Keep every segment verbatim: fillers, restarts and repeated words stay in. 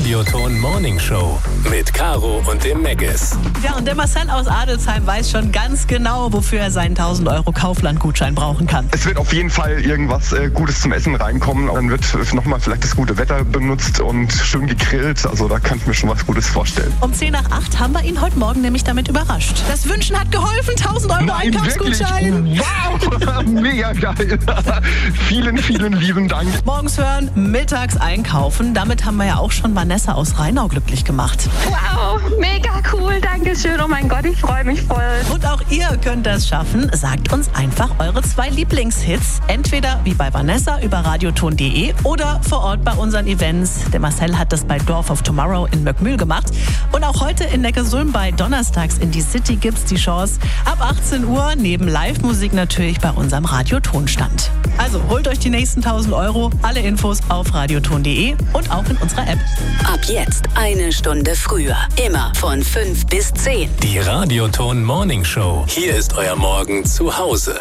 Radioton Morning Show mit Caro und dem Meggis. Ja, und der Marcel aus Adelsheim weiß schon ganz genau, wofür er seinen tausend Euro Kaufland-Gutschein brauchen kann. Es wird auf jeden Fall irgendwas äh, Gutes zum Essen reinkommen. Dann wird nochmal vielleicht das gute Wetter benutzt und schön gegrillt. Also da kann ich mir schon was Gutes vorstellen. Um zehn nach acht haben wir ihn heute Morgen nämlich damit überrascht. Das Wünschen hat geholfen, tausend Euro Nein, Einkaufsgutschein. Wirklich? Wow, mega geil. vielen, vielen lieben Dank. Morgens hören, mittags einkaufen. Damit haben wir ja auch schon Vanessa aus Rheinau glücklich gemacht. Wow, mega cool, danke schön. Oh mein Gott, ich freue mich voll. Und auch ihr könnt das schaffen. Sagt uns einfach eure zwei Lieblingshits. Entweder wie bei Vanessa über radioton punkt de oder vor Ort bei unseren Events. Der Marcel hat das bei Dorf of Tomorrow in Möckmühl gemacht. Und auch heute in Neckarsulm bei Donnerstags in die City gibt's die Chance. Ab achtzehn Uhr neben Live-Musik natürlich bei unserem Radiotonstand. Also holt euch die nächsten tausend Euro. Alle Infos auf radioton punkt de und auch in unserer App. Ab jetzt eine Stunde früher. Immer von fünf bis zehn. Die Radioton Morning Show. Hier ist euer Morgen zu Hause.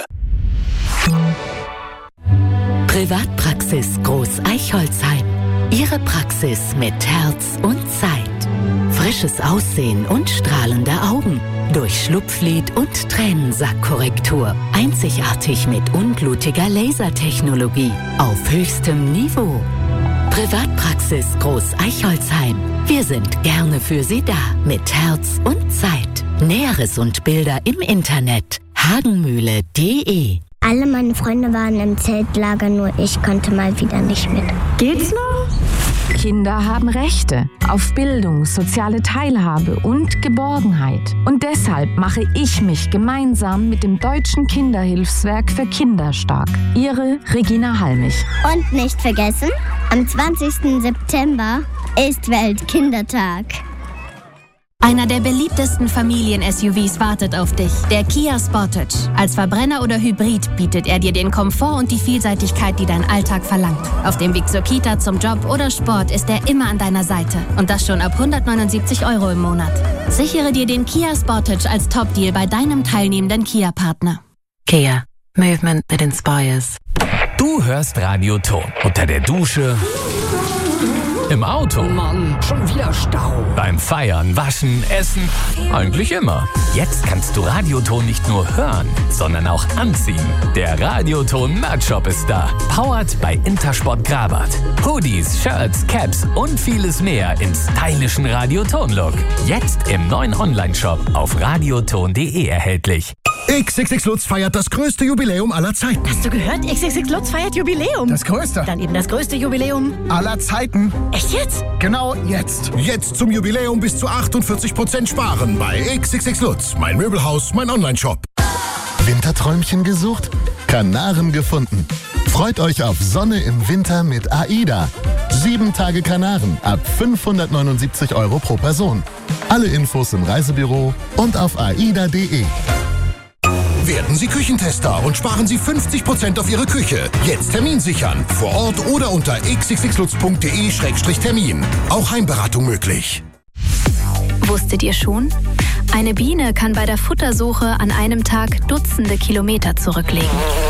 Privatpraxis Groß Eichholzheim. Ihre Praxis mit Herz und Zeit. Frisches Aussehen und strahlende Augen. Durch Schlupflid und Tränensackkorrektur. Einzigartig mit unblutiger Lasertechnologie. Auf höchstem Niveau. Privatpraxis Groß Eichholzheim. Wir sind gerne für Sie da. Mit Herz und Zeit. Näheres und Bilder im Internet. hagenmühle punkt de. Alle meine Freunde waren im Zeltlager, nur ich konnte mal wieder nicht mit. Geht's noch? Kinder haben Rechte auf Bildung, soziale Teilhabe und Geborgenheit. Und deshalb mache ich mich gemeinsam mit dem Deutschen Kinderhilfswerk für Kinder stark. Ihre Regina Halmich. Und nicht vergessen, am zwanzigsten September ist Weltkindertag. Einer der beliebtesten Familien-S U Vs wartet auf dich, der Kia Sportage. Als Verbrenner oder Hybrid bietet er dir den Komfort und die Vielseitigkeit, die dein Alltag verlangt. Auf dem Weg zur Kita, zum Job oder Sport ist er immer an deiner Seite. Und das schon ab hundertneunundsiebzig Euro im Monat. Sichere dir den Kia Sportage als Top-Deal bei deinem teilnehmenden Kia-Partner. Kia. Movement that inspires. Du hörst Radioton unter der Dusche, im Auto, Mann, schon wieder Stau. beim Feiern, Waschen, Essen, eigentlich immer. Jetzt kannst du Radioton nicht nur hören, sondern auch anziehen. Der Radioton Merch-Shop ist da. Powered bei Intersport Grabat. Hoodies, Shirts, Caps und vieles mehr im stylischen Radioton-Look. Jetzt im neuen Online-Shop auf radioton punkt de erhältlich. X X X Lutz feiert das größte Jubiläum aller Zeiten. Hast du gehört? X X X Lutz feiert Jubiläum. Das größte Dann eben das größte Jubiläum. aller Zeiten. Echt jetzt? Genau jetzt. Jetzt zum Jubiläum bis zu achtundvierzig Prozent sparen bei X X X Lutz. Mein Möbelhaus, mein Online-Shop. Winterträumchen gesucht? Kanaren gefunden. Freut euch auf Sonne im Winter mit AIDA. Sieben Tage Kanaren ab fünfhundertneunundsiebzig Euro pro Person. Alle Infos im Reisebüro und auf aida punkt de. Werden Sie Küchentester und sparen Sie fünfzig Prozent auf Ihre Küche. Jetzt Termin sichern. Vor Ort oder unter x x x lutz punkt de Schrägstrich Termin. Auch Heimberatung möglich. Wusstet ihr schon? Eine Biene kann bei der Futtersuche an einem Tag Dutzende Kilometer zurücklegen.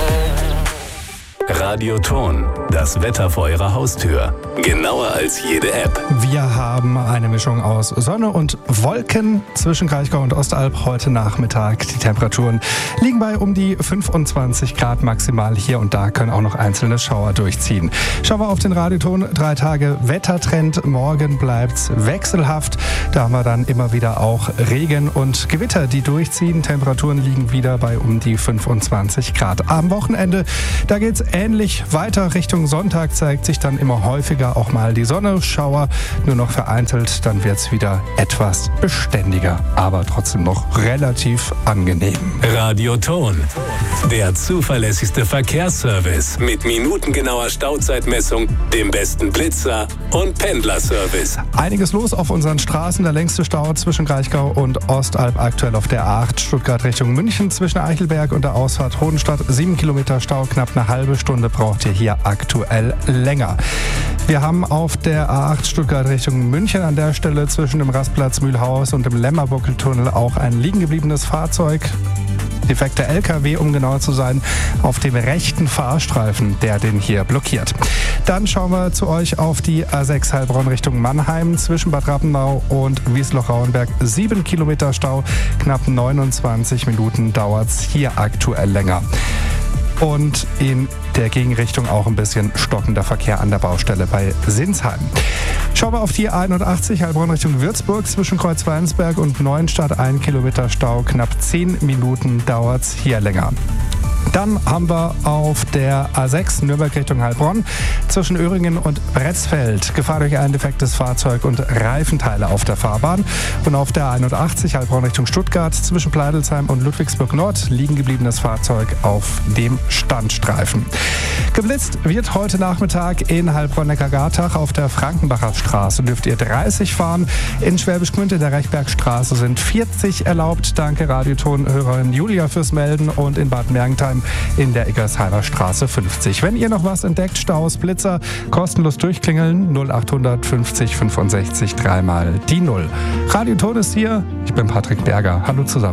Radioton, das Wetter vor eurer Haustür. Genauer als jede App. Wir haben eine Mischung aus Sonne und Wolken zwischen Kraichgau und Ostalb heute Nachmittag. Die Temperaturen liegen bei um die fünfundzwanzig Grad maximal. Hier und da können auch noch einzelne Schauer durchziehen. Schauen wir auf den Radioton. Drei Tage Wettertrend. Morgen bleibt's wechselhaft. Da haben wir dann immer wieder auch Regen und Gewitter, die durchziehen. Temperaturen liegen wieder bei um die fünfundzwanzig Grad. Am Wochenende, da geht's ähnlich weiter. Richtung Sonntag zeigt sich dann immer häufiger auch mal die Sonne. Schauer nur noch vereinzelt, dann wird es wieder etwas beständiger, aber trotzdem noch relativ angenehm. Radioton, der zuverlässigste Verkehrsservice mit minutengenauer Stauzeitmessung, dem besten Blitzer und Pendlerservice. Einiges los auf unseren Straßen. Der längste Stau zwischen Kraichgau und Ostalb aktuell auf der A acht Stuttgart Richtung München zwischen Eichelberg und der Ausfahrt Hohenstadt. Sieben Kilometer Stau, knapp eine halbe Stunde braucht ihr hier aktuell länger. Wir haben auf der A acht Stuttgart Richtung München an der Stelle zwischen dem Rastplatz Mühlhaus und dem Lämmerbuckeltunnel auch ein liegen gebliebenes Fahrzeug. defekter L K W, um genauer zu sein, auf dem rechten Fahrstreifen, der den hier blockiert. Dann schauen wir zu euch auf die A sechs Heilbronn Richtung Mannheim zwischen Bad Rappenau und Wiesloch-Rauenberg. Sieben Kilometer Stau, knapp neunundzwanzig Minuten dauert es hier aktuell länger. Und in der Gegenrichtung auch ein bisschen stockender Verkehr an der Baustelle bei Sinsheim. Schauen wir auf die einundachtzig Heilbronn Richtung Würzburg zwischen Kreuzweinsberg und Neuenstadt. Ein Kilometer Stau, knapp zehn Minuten dauert es hier länger. Dann haben wir auf der A sechs Nürnberg Richtung Heilbronn zwischen Öhringen und Bretzfeld Gefahr durch ein defektes Fahrzeug und Reifenteile auf der Fahrbahn. Und auf der einundachtzig Heilbronn Richtung Stuttgart zwischen Pleidelsheim und Ludwigsburg Nord liegen gebliebenes Fahrzeug auf dem Standstreifen. Geblitzt wird heute Nachmittag in Heilbronn-Neckargartach auf der Frankenbacher Straße. Dürft ihr dreißig fahren. In Schwäbisch Gmünd in der Rechbergstraße sind vierzig erlaubt. Danke Radioton-Hörerin Julia fürs Melden. Und in Bad Mergentheim in der Eckersheimer Straße fünfzig. Wenn ihr noch was entdeckt, Staus, Blitzer, kostenlos durchklingeln. null achthundert fünfzig fünfundsechzig dreimal die null. Radioton ist hier. Ich bin Patrick Berger. Hallo zusammen.